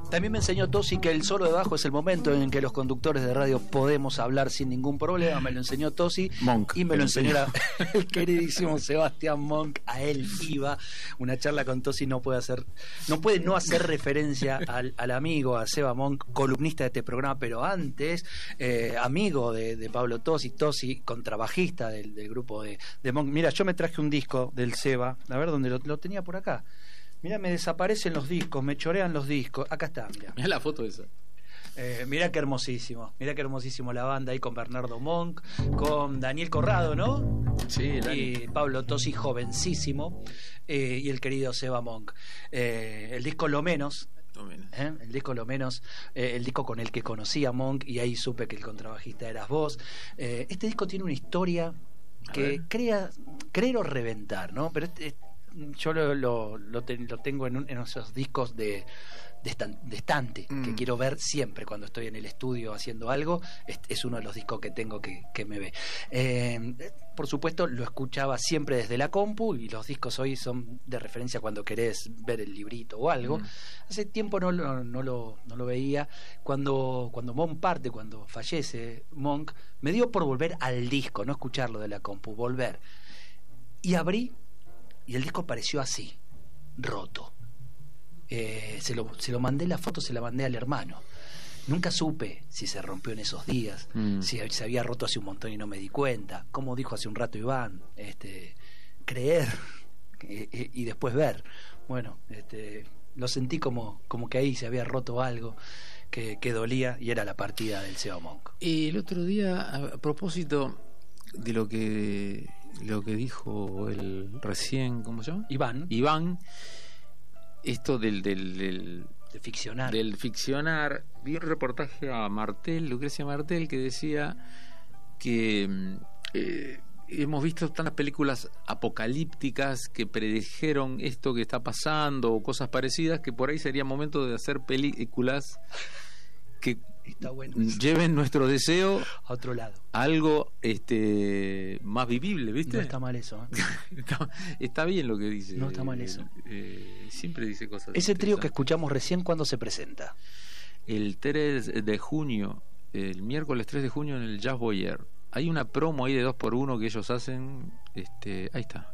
También me enseñó Tosi que el solo de bajo es el momento en que los conductores de radio podemos hablar sin ningún problema. Me lo enseñó Tosi Monk, y me lo enseñó el queridísimo Sebastián Monk. A él iba. Una charla con Tosi no puede no hacer referencia al amigo, a Seba Monk, columnista de este programa, pero antes amigo de Pablo Tosi, contrabajista del grupo de Monk. Mira, yo me traje un disco del Seba, a ver dónde lo tenía por acá. Mira, me desaparecen los discos, me chorean los discos. Acá está, mira. Mira la foto esa. Mira qué hermosísimo la banda ahí con Bernardo Monk, con Daniel Corrado, ¿no? Sí, Dani. Y Pablo Tosi, jovencísimo, y el querido Seba Monk. El disco Lo Menos. El disco Lo Menos, el disco con el que conocí a Monk, y ahí supe que el contrabajista eras vos. Este disco tiene una historia que creer o reventar, ¿no? Pero yo lo tengo en esos discos de estante que quiero ver siempre cuando estoy en el estudio haciendo algo. Es uno de los discos que tengo que me ve. Por supuesto lo escuchaba siempre desde la compu, y los discos hoy son de referencia cuando querés ver el librito o algo. Hace tiempo no lo veía. Cuando fallece Monk, me dio por volver al disco, no escucharlo de la compu, volver, y abrí, y el disco pareció así, roto. Se lo mandé, la foto se la mandé al hermano. Nunca supe si se rompió en esos días, si se había roto hace un montón y no me di cuenta. Como dijo hace un rato Iván, creer y después ver. Bueno, lo sentí como que ahí se había roto algo que dolía, y era la partida del Seba Monk. Y el otro día, a propósito de lo que dijo el recién, ¿cómo se llama? Iván, esto del ficcionar. Del ficcionar, vi un reportaje a Lucrecia Martel, que decía que hemos visto tantas películas apocalípticas que predijeron esto que está pasando o cosas parecidas, que por ahí sería momento de hacer películas que está bueno, lleven nuestro deseo a otro lado, algo más vivible, ¿viste? No está mal eso, está bien lo que dice. No está mal eso. Siempre dice cosas. Ese trío que escuchamos recién, ¿cuándo se presenta? El 3 de junio, el miércoles 3 de junio, en el Jazz Boyer. Hay una promo ahí de 2x1 que ellos hacen. Ahí está.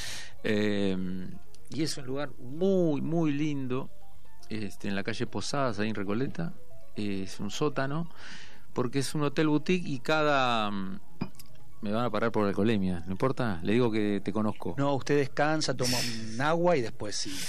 Y es un lugar muy, muy lindo, en la calle Posadas, ahí en Recoleta. Es un sótano, porque es un hotel boutique, y me van a parar por alcoholemia, ¿no importa? Le digo que te conozco. No, usted descansa, toma un agua y después sigue.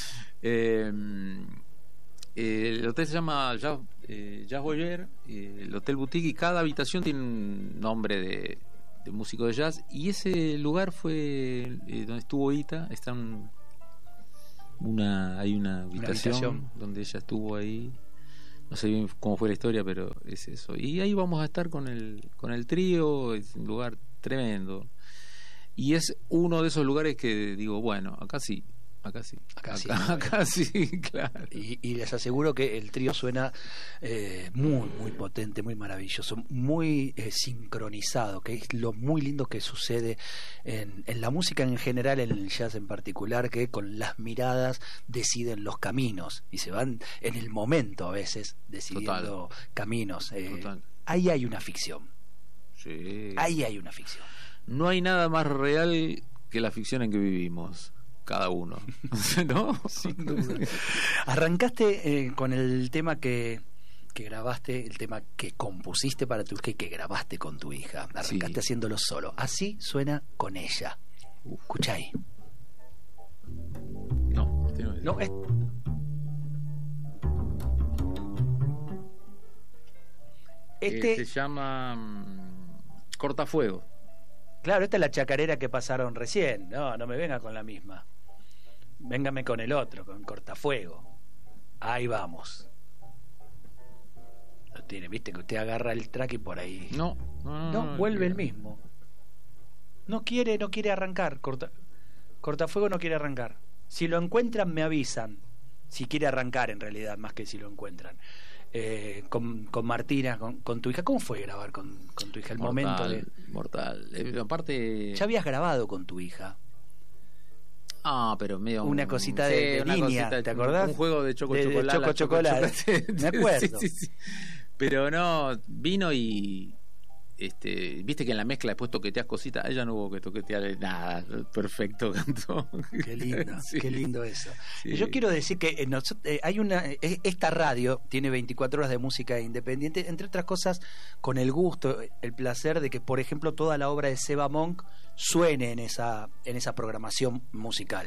El hotel se llama Jazz Boyer, el hotel boutique, y cada habitación tiene un nombre de músico de jazz, y ese lugar fue donde estuvo Ita. Hay una habitación donde ella estuvo ahí. No sé bien cómo fue la historia, pero es eso. Y ahí vamos a estar con el trío. Es un lugar tremendo. Y es uno de esos lugares que digo, bueno, acá sí, claro. Y les aseguro que el trío suena muy, muy potente, muy maravilloso, muy sincronizado, que es lo muy lindo que sucede en la música en general, en el jazz en particular, que con las miradas deciden los caminos, y se van en el momento a veces decidiendo caminos. Ahí hay una ficción. Sí. Ahí hay una ficción. No hay nada más real que la ficción en que vivimos, cada uno, ¿no? Sin duda. Arrancaste con el tema que grabaste, el tema que compusiste para tu hija y que grabaste con tu hija. Arrancaste haciéndolo solo. Así suena Con Ella. Escucha ahí. No, se llama Cortafuego. Claro, esta es la chacarera que pasaron recién. No me venga con la misma. Véngame con el otro, con Cortafuego. Ahí vamos. Lo tiene, viste que usted agarra el track y por ahí. No, vuelve el mismo. No quiere arrancar. Cortafuego no quiere arrancar. Si lo encuentran, me avisan. Si quiere arrancar, en realidad, más que si lo encuentran. Con Martina, con tu hija. ¿Cómo fue grabar con tu hija? El momento de... Mortal. Aparte... ¿Ya habías grabado con tu hija? pero medio una cosita de línea, ¿te acordás? Un juego de chocolate. Me acuerdo. Sí. Pero no, vino y viste que en la mezcla después toqueteas cositas, ella no hubo que toquetear nada, perfecto cantó. Qué lindo, sí. Qué lindo eso. Sí. Yo quiero decir que hay esta radio tiene 24 horas de música independiente, entre otras cosas con el gusto, el placer de que, por ejemplo, toda la obra de Seba Monk suene en esa programación musical.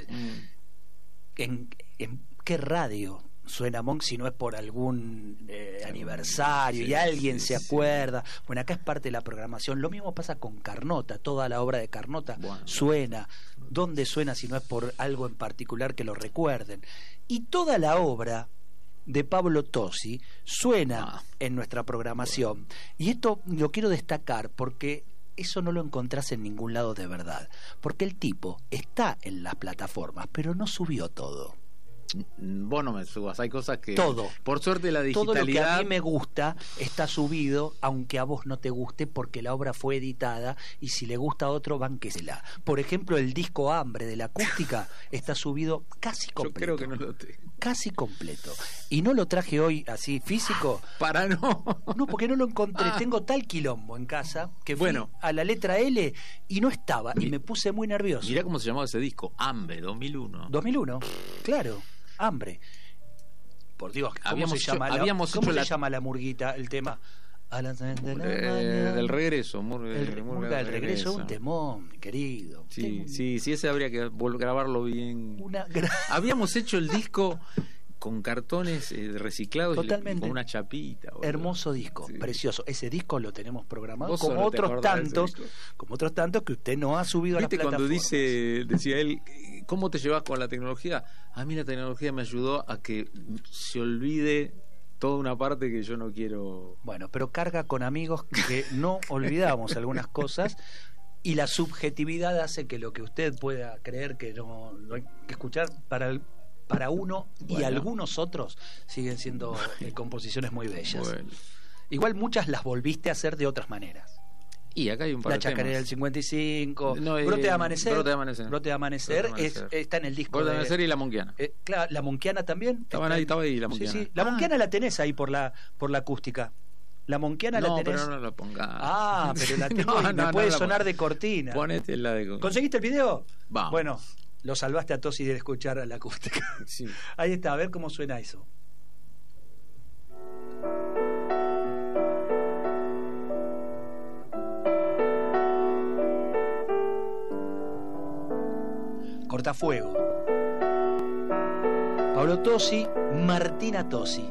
¿En qué radio suena Monk si no es por algún aniversario y alguien se acuerda? Bueno, acá es parte de la programación. Lo mismo pasa con Carnota, toda la obra de Carnota suena. ¿Dónde suena si no es por algo en particular que lo recuerden? Y toda la obra de Pablo Tosi suena en nuestra programación. Y esto lo quiero destacar porque eso no lo encontrás en ningún lado de verdad, porque el tipo está en las plataformas pero no subió todo. Vos no me subas, hay cosas que todo, por suerte la digitalidad, todo lo que a mí me gusta está subido, aunque a vos no te guste, porque la obra fue editada y si le gusta a otro, bánquesela. Por ejemplo, el disco Hambre de la acústica está subido casi completo. Yo creo que no lo tengo. Casi completo. Y no lo traje hoy así físico. Para no. No, porque no lo encontré. Tengo tal quilombo en casa que fui a la letra L y no estaba y me puse muy nervioso. Mirá cómo se llamaba ese disco, Hambre, 2001. 2001, claro. Hambre. Por Dios, ¿cómo se llama la murguita, el tema? A las del regreso. Murga del regreso, un temón, mi querido. Sí, ese habría que grabarlo bien. Habíamos hecho el disco con cartones reciclados. Totalmente. Con una chapita. Boludo. Hermoso disco, precioso. Ese disco lo tenemos programado como otros tantos que usted no ha subido a las plataformas. Cuando decía él, ¿cómo te llevas con la tecnología? A mí la tecnología me ayudó a que se olvide toda una parte que yo no quiero. Bueno, pero carga con amigos que no olvidamos algunas cosas. Y la subjetividad hace que lo que usted pueda creer que no hay que escuchar para uno y algunos otros siguen siendo composiciones muy bellas. Bueno. Igual muchas las volviste a hacer de otras maneras. Y acá hay un par La de Chacarera temas. del 55, Brote de Amanecer está en el disco. Brote de Amanecer y La Monquiana. Claro, La Monquiana también. Estaba ahí La Monquiana. Sí. La Monquiana la tenés ahí por la acústica. La Monquiana la tenés. No, pero no la pongas. Pero la tengo y me puede sonar de cortina. Ponete la de. ¿Conseguiste el video? Vamos. Bueno, lo salvaste a Tosi de escuchar a la acústica. Sí. Ahí está, a ver cómo suena eso. Cortafuego. Pablo Tosi, Martina Tosi.